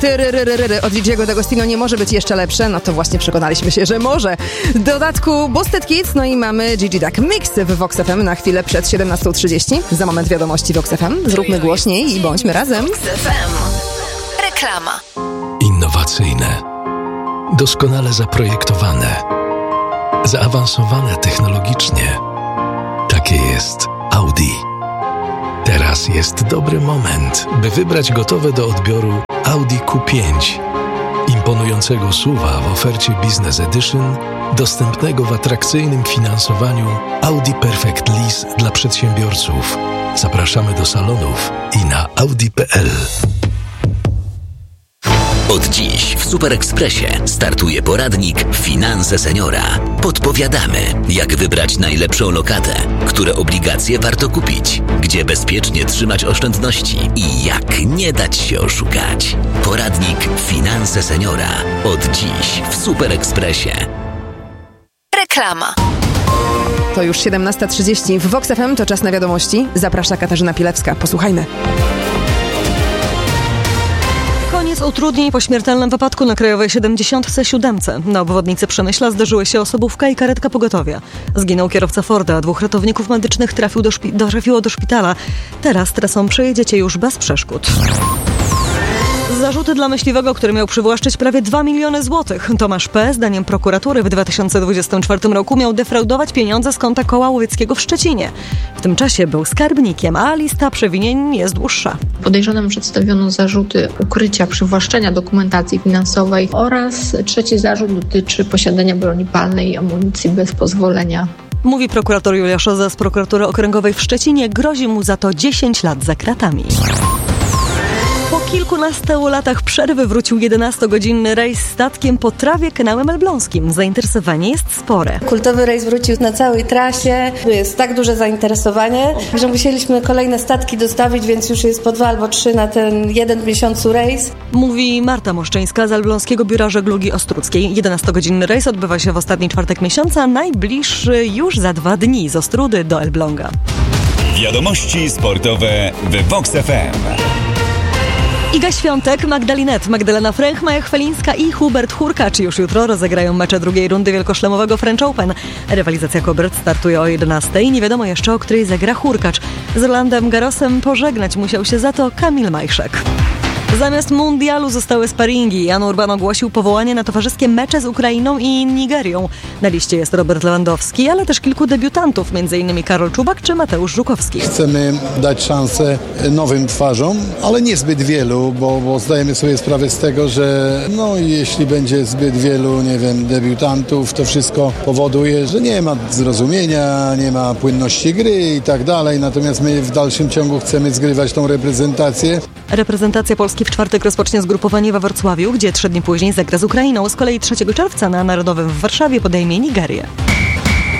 od DJ'ego D'Agostino nie może być jeszcze lepsze, no to właśnie przekonaliśmy się, że może. W dodatku Boosted Kids, no i mamy Gigi Duck Mix w Vox FM na chwilę przed 17:30. Za moment wiadomości Vox FM. Zróbmy głośniej i bądźmy razem. Vox FM. Reklama. Innowacyjne, doskonale zaprojektowane, zaawansowane technologicznie. Takie jest Audi. Teraz jest dobry moment, by wybrać gotowe do odbioru Audi Q5. Imponującego SUV-a w ofercie Business Edition, dostępnego w atrakcyjnym finansowaniu Audi Perfect Lease dla przedsiębiorców. Zapraszamy do salonów i na audi.pl. Od dziś w Super Expressie startuje poradnik Finanse Seniora. Podpowiadamy, jak wybrać najlepszą lokatę, które obligacje warto kupić, gdzie bezpiecznie trzymać oszczędności i jak nie dać się oszukać. Poradnik Finanse Seniora. Od dziś w Super Expressie. Reklama. To już 17:30. W Vox FM to czas na wiadomości. Zaprasza Katarzyna Pilewska. Posłuchajmy. Koniec utrudnień po śmiertelnym wypadku na Krajowej 77. Na obwodnicy Przemyśla zdarzyły się osobówka i karetka pogotowia. Zginął kierowca Forda, a 2 ratowników medycznych trafiło do szpitala. Teraz trasą przejedziecie już bez przeszkód. Zarzuty dla myśliwego, który miał przywłaszczyć prawie 2 miliony złotych. Tomasz P., zdaniem prokuratury, w 2024 roku miał defraudować pieniądze z konta Koła Łowieckiego w Szczecinie. W tym czasie był skarbnikiem, a lista przewinień jest dłuższa. Podejrzanym przedstawiono zarzuty ukrycia, przywłaszczenia dokumentacji finansowej oraz trzeci zarzut dotyczy posiadania broni palnej i amunicji bez pozwolenia. Mówi prokurator Julia Szoza z prokuratury okręgowej w Szczecinie. Grozi mu za to 10 lat za kratami. Po kilkunastu latach przerwy wrócił 11-godzinny rejs statkiem po Trawie kanałem elbląskim. Zainteresowanie jest spore. Kultowy rejs wrócił na całej trasie. Jest tak duże zainteresowanie, że musieliśmy kolejne statki dostawić, więc już jest po 2 albo 3 na ten 1 w miesiącu rejs. Mówi Marta Moszczyńska z Elbląskiego Biura Żeglugi Ostruckiej. 11-godzinny rejs odbywa się w ostatni czwartek miesiąca, najbliższy już za 2 dni z Ostrudy do Elbląga. Wiadomości sportowe w Vox FM. Iga Świątek, Magdalena Fręch, Maja Chwalińska i Hubert Hurkacz już jutro rozegrają mecze drugiej rundy wielkoszlemowego French Open. Rywalizacja kobiet startuje o 11:00. Nie wiadomo jeszcze, o której zagra Hurkacz. Z Rolandem Garrosem pożegnać musiał się za to Kamil Majszek. Zamiast mundialu zostały sparingi. Jan Urban ogłosił powołanie na towarzyskie mecze z Ukrainą i Nigerią. Na liście jest Robert Lewandowski, ale też kilku debiutantów, m.in. Karol Czubak czy Mateusz Żukowski. Chcemy dać szansę nowym twarzom, ale nie zbyt wielu, bo zdajemy sobie sprawę z tego, że jeśli będzie zbyt wielu, debiutantów, to wszystko powoduje, że nie ma zrozumienia, nie ma płynności gry i tak dalej. Natomiast my w dalszym ciągu chcemy zgrywać tą reprezentację. Reprezentacja Polski w czwartek rozpocznie zgrupowanie we Wrocławiu, gdzie 3 dni później zagra z Ukrainą. Z kolei 3 czerwca na Narodowym w Warszawie podejmie Nigerię.